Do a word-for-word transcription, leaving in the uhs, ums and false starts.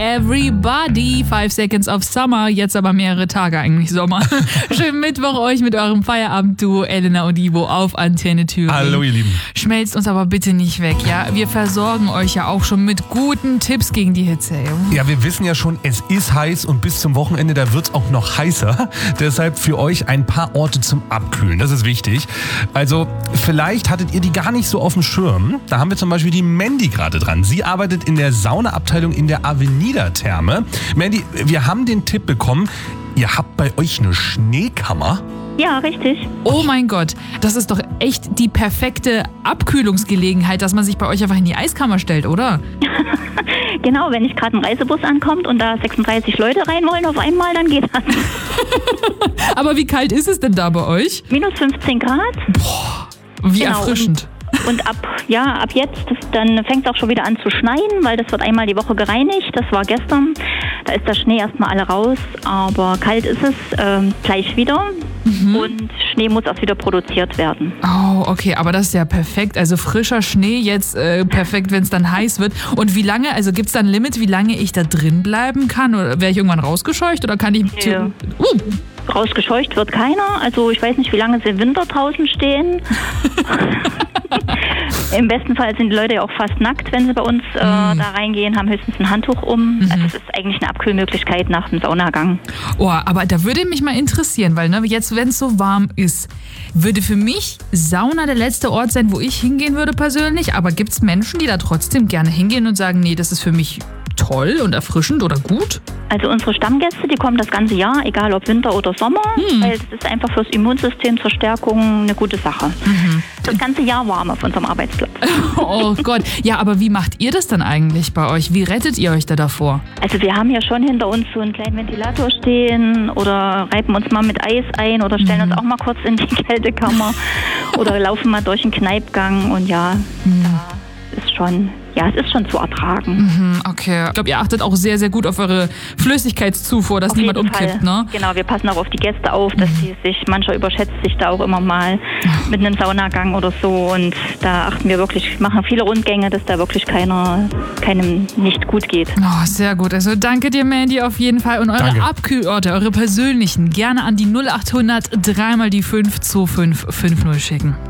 everybody. Five Seconds of Summer. Jetzt aber mehrere Tage eigentlich Sommer. Schönen Mittwoch euch mit eurem Feierabend-Duo Elena und Ivo auf Antenne Thüringen. Hallo ihr Lieben. Schmelzt uns aber bitte nicht weg, ja? Wir versorgen euch ja auch schon mit guten Tipps gegen die Hitze. Ja, wir wissen ja schon, es ist heiß und bis zum Wochenende, da wird es auch noch heißer. Deshalb für euch ein paar Orte zum Abkühlen. Das ist wichtig. Also vielleicht hattet ihr die gar nicht so auf dem Schirm. Da haben wir zum Beispiel die Mandy gerade dran. Sie arbeitet in der Saunaabteilung in der Avenida Therme. Mandy, wir haben den Tipp bekommen, ihr habt bei euch eine Schneekammer. Ja, richtig. Oh mein Gott, das ist doch echt die perfekte Abkühlungsgelegenheit, dass man sich bei euch einfach in die Eiskammer stellt, oder? Genau, wenn nicht gerade ein Reisebus ankommt und da sechsunddreißig Leute rein wollen auf einmal, dann geht das. Aber wie kalt ist es denn da bei euch? Minus fünfzehn Grad. Boah, wie Genau, erfrischend. Und ab, ja, ab jetzt, das, dann fängt es auch schon wieder an zu schneien, weil das wird einmal die Woche gereinigt. Das war gestern. Da ist der Schnee erstmal alle raus, aber kalt ist es ähm, gleich wieder. Mhm. Und Schnee muss auch wieder produziert werden. Oh, okay, aber das ist ja perfekt. Also frischer Schnee jetzt äh, perfekt, wenn es dann heiß wird. Und wie lange, also gibt es da ein Limit, wie lange ich da drin bleiben kann? Oder wäre ich irgendwann rausgescheucht? Oder kann ich... Ja. Uh. Rausgescheucht wird keiner. Also ich weiß nicht, wie lange sie im Winter draußen stehen. Im besten Fall sind die Leute ja auch fast nackt, wenn sie bei uns äh, mm. da reingehen, haben höchstens ein Handtuch um. Mhm. Also es ist eigentlich eine Abkühlmöglichkeit nach dem Saunagang. Oh, aber da würde mich mal interessieren, weil ne, jetzt, wenn es so warm ist, würde für mich Sauna der letzte Ort sein, wo ich hingehen würde persönlich. Aber gibt es Menschen, die da trotzdem gerne hingehen und sagen, nee, das ist für mich toll und erfrischend oder gut? Also unsere Stammgäste, die kommen das ganze Jahr, egal ob Winter oder Sommer, hm. weil es ist einfach fürs Immunsystem zur Stärkung eine gute Sache. Mhm. Das ganze Jahr warm auf unserem Arbeitsplatz. Oh Gott. Ja, aber wie macht ihr das dann eigentlich bei euch? Wie rettet ihr euch da davor? Also wir haben ja schon hinter uns so einen kleinen Ventilator stehen oder reiben uns mal mit Eis ein oder stellen mhm. uns auch mal kurz in die Kältekammer oder laufen mal durch den Kneipgang und ja, mhm. da ist schon... Ja, es ist schon zu ertragen. Mhm, okay. Ich glaube, ihr achtet auch sehr, sehr gut auf eure Flüssigkeitszufuhr, dass auf niemand jeden umkippt, Fall. Ne? Genau, wir passen auch auf die Gäste auf, dass mhm. sie sich, mancher überschätzt sich da auch immer mal mit einem Saunagang oder so und da achten wir wirklich, machen viele Rundgänge, dass da wirklich keiner, keinem nicht gut geht. Oh, sehr gut. Also danke dir, Mandy, auf jeden Fall. Und eure danke. Abkühlorte, eure persönlichen, gerne an die null acht hundert drei mal die fünf zwei fünf fünf null schicken.